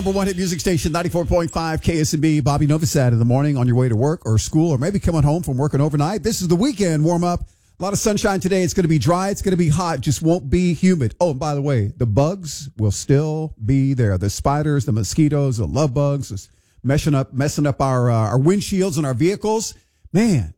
Number one hit music station, 94.5 KSMB. Bobby Novosad in the morning on your way to work or school or maybe coming home from working overnight. This is the weekend warm up. A lot of sunshine today. It's going to be dry. It's going to be hot. Just won't be humid. Oh, and by the way, the bugs will still be there. The spiders, the mosquitoes, the love bugs is messing up our windshields and our vehicles. Man,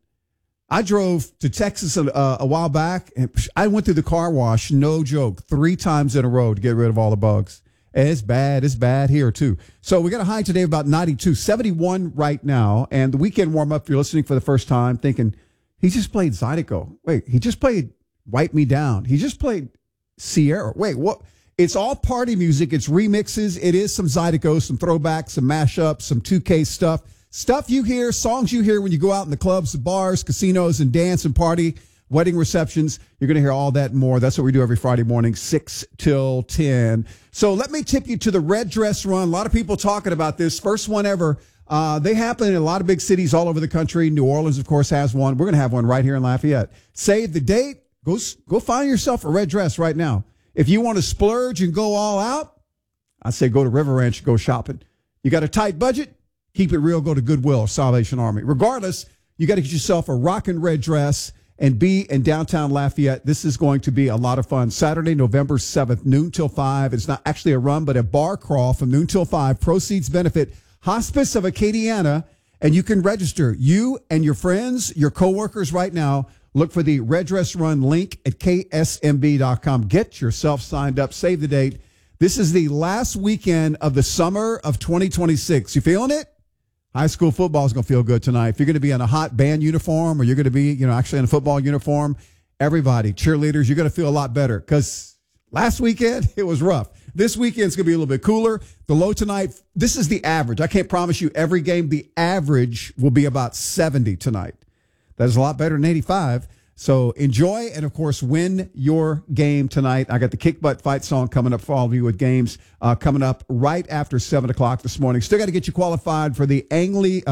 I drove to Texas a while back and I went through the car wash, no joke, 3 times in a row to get rid of all the bugs. It's bad. It's bad here, too. So we got a high today of about 92, 71 right now. And the weekend warm-up, if you're listening for the first time, thinking, he just played Zydeco. Wait, he just played Wipe Me Down. He just played Sierra. Wait, what? It's all party music. It's remixes. It is some Zydeco, some throwbacks, some mashups, some 2K stuff. Stuff you hear, songs you hear when you go out in the clubs, the bars, casinos, and dance and party. Wedding receptions, you're going to hear all that and more. That's what we do every Friday morning, 6 till 10. So let me tip you to the Red Dress Run. A lot of people talking about this. First one ever. They happen in a lot of big cities all over the country. New Orleans, of course, has one. We're going to have one right here in Lafayette. Save the date. Go find yourself a red dress right now. If you want to splurge and go all out, I say go to River Ranch and go shopping. You got a tight budget? Keep it real. Go to Goodwill or Salvation Army. Regardless, you got to get yourself a rockin' red dress and be in downtown Lafayette. This is going to be a lot of fun. Saturday, November 7th, noon till 5. It's not actually a run, but a bar crawl from noon till 5. Proceeds benefit Hospice of Acadiana, and you can register. You and your friends, your coworkers right now, look for the Red Dress Run link at ksmb.com. Get yourself signed up. Save the date. This is the last weekend of the summer of 2026. You feeling it? High school football is going to feel good tonight. If you're going to be in a hot band uniform or you're going to be, actually in a football uniform, everybody, cheerleaders, you're going to feel a lot better because last weekend it was rough. This weekend's going to be a little bit cooler. The low tonight, this is the average. I can't promise you every game. The average will be about 70 tonight. That is a lot better than 85. So enjoy and, of course, win your game tonight. I got the Kick Butt Fight song coming up for all of you with games coming up right after 7 o'clock this morning. Still got to get you qualified for the Langley.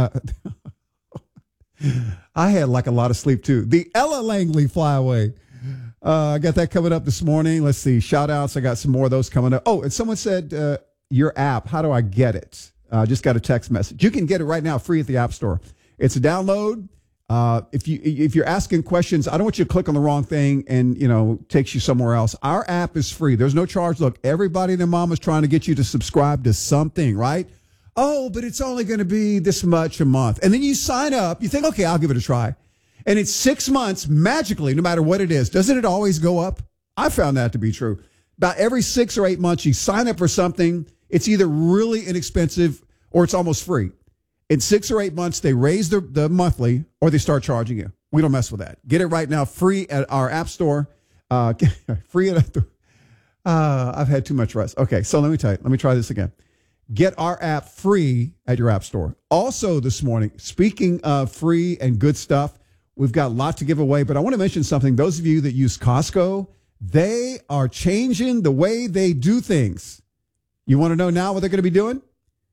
I had like a lot of sleep, too. The Ella Langley Flyaway. I got that coming up this morning. Let's see. Shout outs. I got some more of those coming up. Oh, and someone said your app. How do I get it? Just got a text message. You can get it right now free at the App Store. It's a download. If you're asking questions, I don't want you to click on the wrong thing and, takes you somewhere else. Our app is free. There's no charge. Look, everybody and their mama's trying to get you to subscribe to something, right? Oh, but it's only going to be this much a month. And then you sign up. You think, okay, I'll give it a try. And it's 6 months, magically, no matter what it is. Doesn't it always go up? I found that to be true. About every 6 or 8 months, you sign up for something. It's either really inexpensive or it's almost free. In 6 or 8 months, they raise the monthly or they start charging you. We don't mess with that. Get it right now, free at our App Store. Free at I've had too much rest. Okay, so let me try this again. Get our app free at your App Store. Also this morning, speaking of free and good stuff, we've got a lot to give away, but I want to mention something. Those of you that use Costco, they are changing the way they do things. You want to know now what they're going to be doing?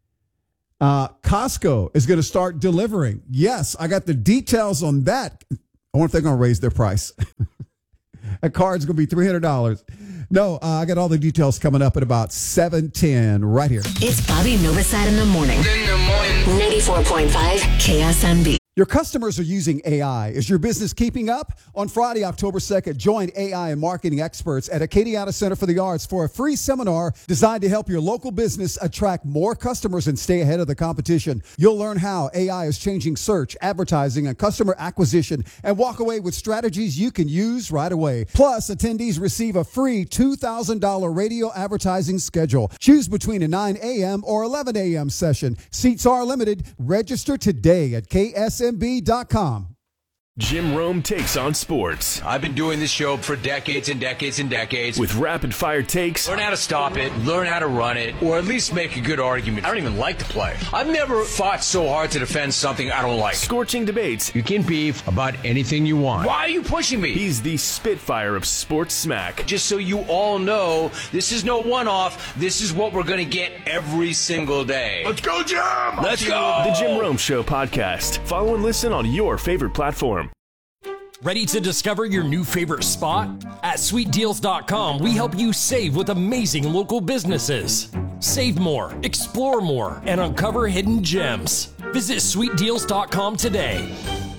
Costco is going to start delivering. Yes, I got the details on that. I wonder if they're going to raise their price. That card's going to be $300. No, I got all the details coming up at about 7:10 right here. It's Bobby Novosad in the morning. 94.5 KSMB. Your customers are using AI. Is your business keeping up? On Friday, October 2nd, join AI and marketing experts at Acadiana Center for the Arts for a free seminar designed to help your local business attract more customers and stay ahead of the competition. You'll learn how AI is changing search, advertising, and customer acquisition, and walk away with strategies you can use right away. Plus, attendees receive a free $2,000 radio advertising schedule. Choose between a 9 a.m. or 11 a.m. session. Seats are limited. Register today at KSMB.com. Jim Rome takes on sports. I've been doing this show for decades and decades and decades. With rapid-fire takes. Learn how to stop it, learn how to run it, or at least make a good argument. I don't even like to play. I've never fought so hard to defend something I don't like. Scorching debates. You can beef about anything you want. Why are you pushing me? He's the Spitfire of sports smack. Just so you all know, this is no one-off. This is what we're going to get every single day. Let's go, Jim! Let's go! The Jim Rome Show podcast. Follow and listen on your favorite platform. Ready to discover your new favorite spot? At sweetdeals.com, we help you save with amazing local businesses. Save more, explore more, and uncover hidden gems. Visit sweetdeals.com today.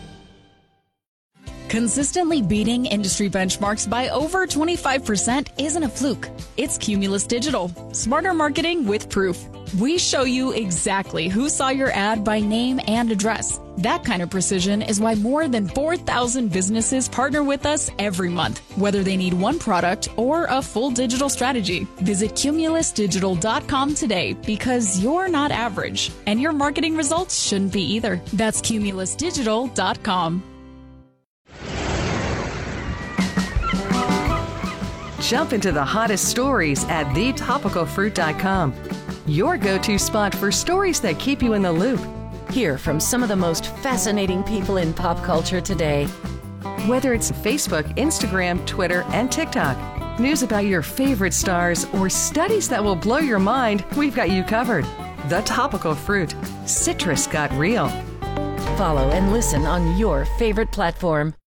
Consistently beating industry benchmarks by over 25% isn't a fluke. It's Cumulus Digital. Smarter marketing with proof. We show you exactly who saw your ad by name and address. That kind of precision is why more than 4,000 businesses partner with us every month, whether they need one product or a full digital strategy. Visit cumulusdigital.com today because you're not average, and your marketing results shouldn't be either. That's cumulusdigital.com. Jump into the hottest stories at thetopicalfruit.com. Your go-to spot for stories that keep you in the loop. Hear from some of the most fascinating people in pop culture today. Whether it's Facebook, Instagram, Twitter, and TikTok, news about your favorite stars, or studies that will blow your mind, we've got you covered. The Topical Fruit. Citrus got real. Follow and listen on your favorite platform.